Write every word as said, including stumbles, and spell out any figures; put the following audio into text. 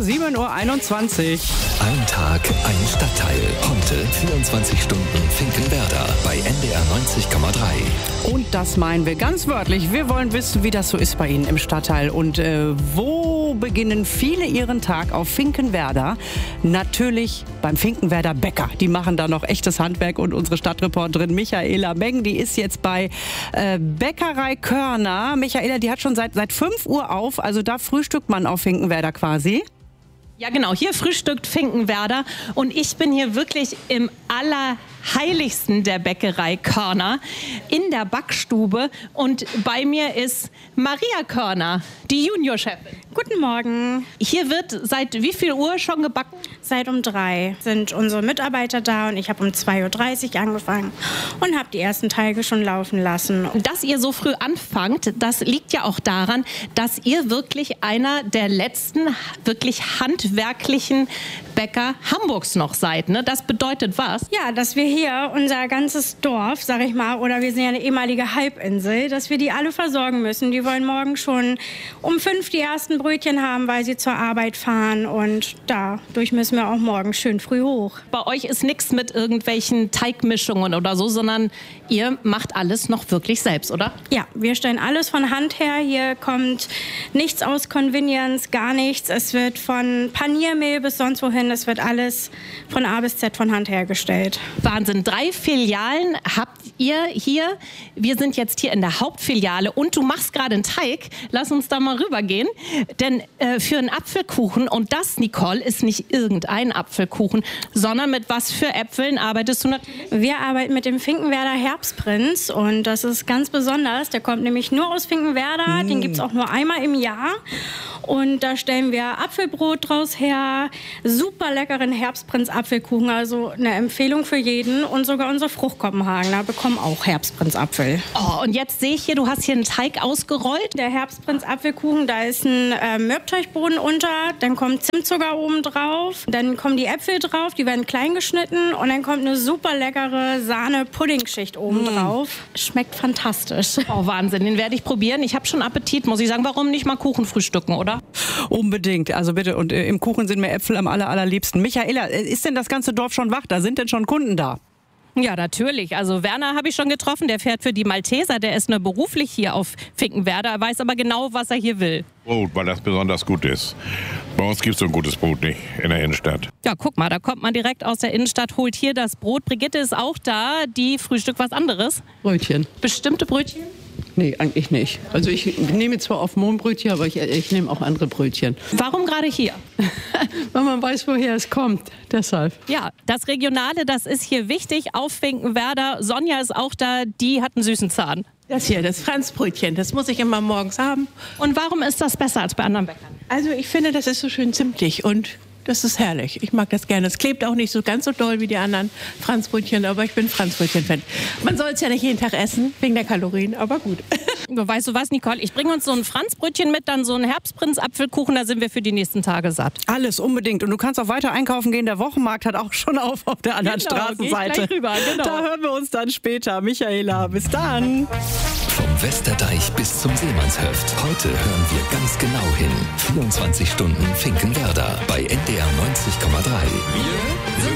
sieben Uhr einundzwanzig. Ein Tag, ein Stadtteil. Heute vierundzwanzig Stunden Finkenwerder bei N D R neunzig Komma drei. Und das meinen wir ganz wörtlich. Wir wollen wissen, wie das so ist bei Ihnen im Stadtteil. Und äh, wo beginnen viele ihren Tag auf Finkenwerder? Natürlich beim Finkenwerder Bäcker. Die machen da noch echtes Handwerk. Und unsere Stadtreporterin Michaela Meng, die ist jetzt bei äh, Bäckerei Körner. Michaela, die hat schon seit, seit fünf Uhr auf. Also da frühstückt man auf Finkenwerder quasi. Ja genau, hier frühstückt Finkenwerder und ich bin hier wirklich im allerheiligsten der Bäckerei Körner in der Backstube und bei mir ist Maria Körner, die Juniorchefin. Guten Morgen. Hier wird seit wie viel Uhr schon gebacken? Seit um drei sind unsere Mitarbeiter da und ich habe um zwei Uhr dreißig angefangen und habe die ersten Teige schon laufen lassen. Dass ihr so früh anfangt, das liegt ja auch daran, dass ihr wirklich einer der letzten wirklich handwerklichen Bäcker Hamburgs noch seid. Ne? Das bedeutet was? Ja, dass wir hier unser ganzes Dorf, sag ich mal, oder wir sind ja eine ehemalige Halbinsel, dass wir die alle versorgen müssen. Die wollen morgen schon um fünf die ersten Brötchen haben, weil sie zur Arbeit fahren und dadurch müssen wir auch morgen schön früh hoch. Bei euch ist nichts mit irgendwelchen Teigmischungen oder so, sondern ihr macht alles noch wirklich selbst, oder? Ja, wir stellen alles von Hand her. Hier kommt nichts aus Convenience, gar nichts. Es wird von Paniermehl bis sonst wohin, es wird alles von A bis Z von Hand hergestellt. Wahnsinn, drei Filialen habt ihr hier. Wir sind jetzt hier in der Hauptfiliale und du machst gerade einen Teig. Lass uns da mal rübergehen. Denn äh, für einen Apfelkuchen, und das, Nicole, ist nicht irgendein Apfelkuchen, sondern mit was für Äpfeln arbeitest du natürlich? Wir arbeiten mit dem Finkenwerder Herbstprinz und das ist ganz besonders. Der kommt nämlich nur aus Finkenwerder, mm. den gibt es auch nur einmal im Jahr. Und da stellen wir Apfelbrot draus her, super leckeren Herbstprinz-Apfelkuchen, also eine Empfehlung für jeden. Und sogar unsere Fruchtkopenhagener bekommen auch Herbstprinz-Apfel. Oh, und jetzt sehe ich hier, du hast hier einen Teig ausgerollt. Der Herbstprinz-Apfelkuchen, da ist ein äh, Mürbteigboden unter, dann kommt Zimtzucker oben drauf, dann kommen die Äpfel drauf, die werden klein geschnitten und dann kommt eine super leckere Sahne-Pudding-Schicht oben mm. drauf. Schmeckt fantastisch. Oh, Wahnsinn, den werde ich probieren. Ich habe schon Appetit, muss ich sagen. Warum nicht mal Kuchen frühstücken, oder? Unbedingt, also bitte. Und äh, im Kuchen sind mir Äpfel am aller, allerliebsten. Michaela, ist denn das ganze Dorf schon wach? Da sind denn schon Kunden da? Ja, natürlich. Also Werner habe ich schon getroffen, der fährt für die Malteser, der ist nur beruflich hier auf Finkenwerder, weiß aber genau, was er hier will. Brot, weil das besonders gut ist. Bei uns gibt es so ein gutes Brot nicht in der Innenstadt. Ja, guck mal, da kommt man direkt aus der Innenstadt, holt hier das Brot. Brigitte ist auch da, die frühstückt was anderes. Brötchen. Bestimmte Brötchen? Nee, eigentlich nicht. Also ich nehme zwar auf Mohnbrötchen, aber ich, ich nehme auch andere Brötchen. Warum gerade hier? Weil man weiß, woher es kommt, deshalb. Ja, das Regionale, das ist hier wichtig. Auf Finkenwerder, Sonja ist auch da, die hat einen süßen Zahn. Das hier, das Franzbrötchen, das muss ich immer morgens haben. Und warum ist das besser als bei anderen Bäckern? Also ich finde, das ist so schön zimtig und das ist herrlich. Ich mag das gerne. Es klebt auch nicht so ganz so doll wie die anderen Franzbrötchen, aber ich bin Franzbrötchen-Fan. Man soll es ja nicht jeden Tag essen, wegen der Kalorien, aber gut. Weißt du was, Nicole? Ich bringe uns so ein Franzbrötchen mit, dann so einen Herbstprinz-Apfelkuchen, da sind wir für die nächsten Tage satt. Alles, unbedingt. Und du kannst auch weiter einkaufen gehen. Der Wochenmarkt hat auch schon auf auf der anderen genau, Straßenseite. Geh ich gleich rüber, genau. Da hören wir uns dann später. Michaela, bis dann. Vom Westerdeich bis zum Seemannshöft. Heute hören wir ganz genau hin. vierundzwanzig Stunden Finkenwerder bei N D R neunzig Komma drei. Wir